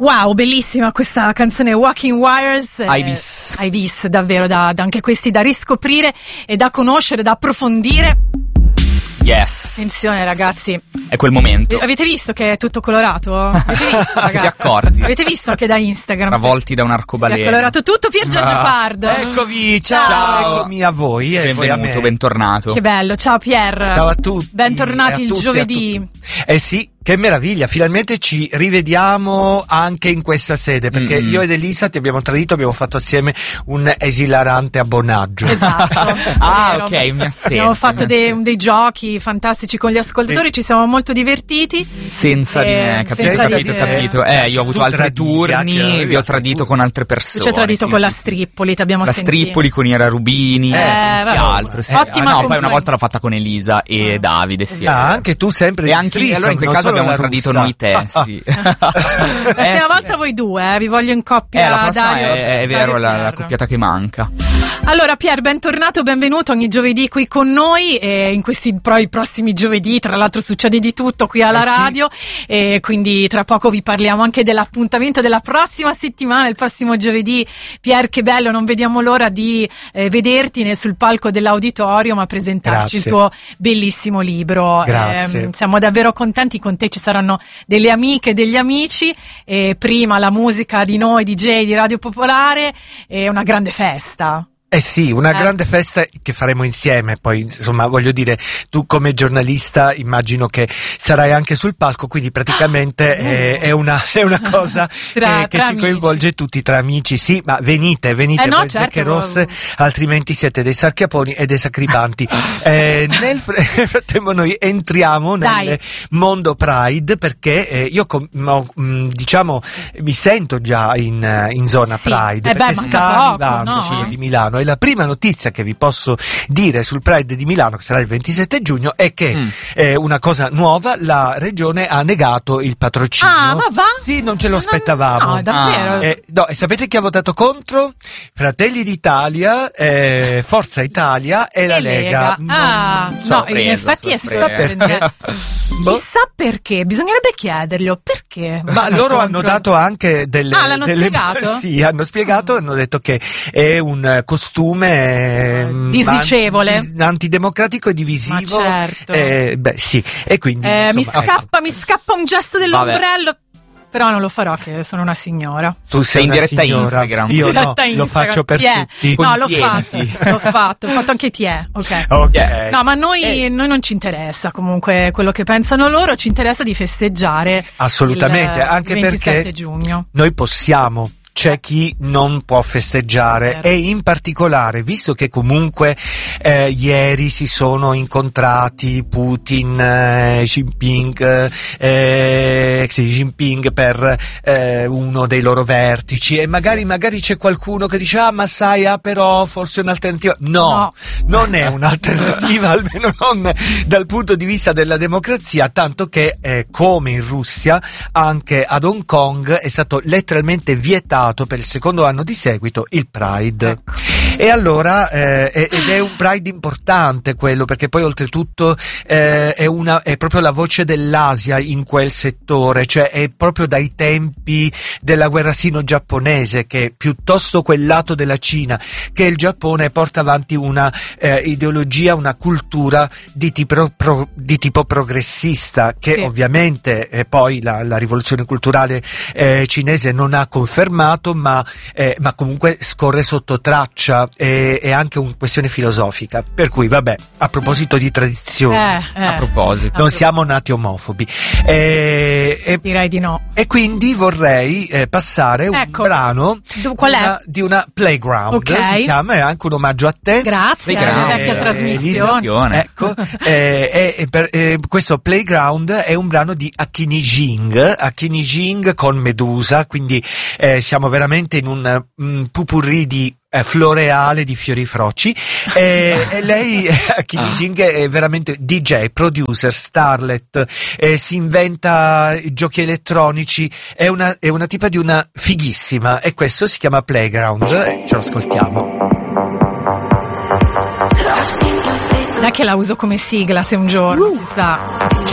Wow, bellissima questa canzone Walking Wires. Hai visto davvero, da anche questi da riscoprire e da conoscere, da approfondire. Yes. Attenzione ragazzi. È quel momento. Avete visto che è tutto colorato? Avete visto, ragazzi? Siete accorti? Avete visto anche da Instagram? Travolti da un arcobaleno. È colorato tutto Pier Giorgio Pardo. Eccovi, ciao. Eccomi a voi. Benvenuto, bentornato. Che bello, ciao Pier. Ciao a tutti. Bentornati il giovedì. Sì. Che meraviglia, finalmente ci rivediamo anche in questa sede, perché io ed Elisa ti abbiamo tradito, abbiamo fatto assieme un esilarante abbonaggio. Esatto. Ok, mi assento. Abbiamo fatto dei giochi fantastici con gli ascoltatori, ci siamo molto divertiti. Senza di me, capito. Io ho avuto altri turni, vi ho tradito con altre persone. Tu ci hai tradito con la Strippoli, ti abbiamo sentito. La Strippoli con Ira Rubini, che altro. Ottima no, poi una volta l'ho fatta con Elisa e Davide. Sì, anche tu sempre. E anche allora in quel caso abbiamo tradito noi te, sì. La prossima volta voi due, vi voglio in coppia. La prossima Dario, è vero, la coppiata che manca. Allora Pier, bentornato, benvenuto ogni giovedì qui con noi, e in questi prossimi giovedì tra l'altro succede di tutto qui alla radio, e quindi tra poco vi parliamo anche dell'appuntamento della prossima settimana, il prossimo giovedì. Pier, che bello, non vediamo l'ora di vederti sul palco dell'auditorium a presentarci il tuo bellissimo libro. Grazie. Siamo davvero contenti, con te ci saranno delle amiche e degli amici, e prima la musica di noi DJ di Radio Popolare, e una grande festa. Sì, una grande festa che faremo insieme. Poi insomma, voglio dire, tu come giornalista immagino che sarai anche sul palco, quindi praticamente è una cosa che ci coinvolge tutti tra amici. Sì, ma venite no, Zecche Rosse, altrimenti siete dei sarchiaponi e dei sacripanti. Nel frattempo noi entriamo nel mondo Pride, perché io diciamo mi sento già in zona Pride, perché sta arrivando quello di Milano. E la prima notizia che vi posso dire sul Pride di Milano, che sarà il 27 giugno, è che una cosa nuova: la regione ha negato il patrocinio. Ah, ma va? Sì, non ce lo aspettavamo. No, davvero? E sapete chi ha votato contro? Fratelli d'Italia, Forza Italia e la Lega. In effetti è sorprendente. Chissà perché, bisognerebbe chiederglielo perché. Ma loro hanno dato anche l'hanno spiegato? Sì, hanno spiegato, hanno detto che è un costume disdicevole, antidemocratico e divisivo. Ma certo. Sì, e quindi mi scappa un gesto dell'ombrello. Però non lo farò, che sono una signora. Tu sei in una diretta signora. Instagram. Io no, lo faccio per tutti. No, l'ho fatto anche te. Ok. No, ma noi non ci interessa comunque quello che pensano loro, ci interessa di festeggiare. Assolutamente, anche 27 perché giugno. Noi possiamo. C'è chi non può festeggiare, e in particolare, visto che comunque ieri si sono incontrati Putin, Xi Jinping per uno dei loro vertici, e magari c'è qualcuno che dice ma sai, però forse un'alternativa. No, non è un'alternativa, almeno non dal punto di vista della democrazia, tanto che come in Russia anche ad Hong Kong è stato letteralmente vietato per il secondo anno di seguito il Pride. Ecco. E allora ed è un Pride importante quello, perché poi oltretutto è proprio la voce dell'Asia in quel settore, cioè è proprio dai tempi della guerra sino-giapponese che piuttosto quel lato della Cina che il Giappone porta avanti una ideologia, una cultura di tipo progressista, che ovviamente poi la rivoluzione culturale cinese non ha confermato, ma comunque scorre sotto traccia, e anche una questione filosofica. Per cui vabbè, a proposito di tradizione, non siamo nati omofobi, direi di no. E quindi vorrei passare un brano di una Playground, si chiama, è anche un omaggio a te. Grazie, alla vecchia trasmissione. Ecco, questo Playground è un brano di Akini Jing con Medusa, quindi siamo veramente in un pupurri di floreale di fiori froci, e lei Akini Jing è veramente DJ, producer, starlet, si inventa giochi elettronici, è una tipa di una fighissima, e questo si chiama Playground, ce lo ascoltiamo. Non è che la uso come sigla, se un giorno, chissà.